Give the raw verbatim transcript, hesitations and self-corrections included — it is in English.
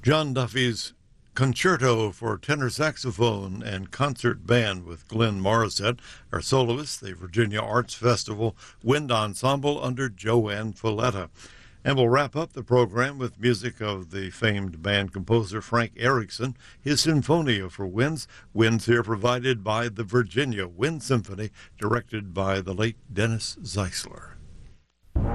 John Duffy's Concerto for Tenor Saxophone and Concert Band with Glenn Morissette, our soloist, the Virginia Arts Festival Wind Ensemble under Joanne Folletta. And we'll wrap up the program with music of the famed band composer Frank Erickson, his Sinfonia for Winds. Winds here provided by the Virginia Wind Symphony, directed by the late Dennis Zeisler.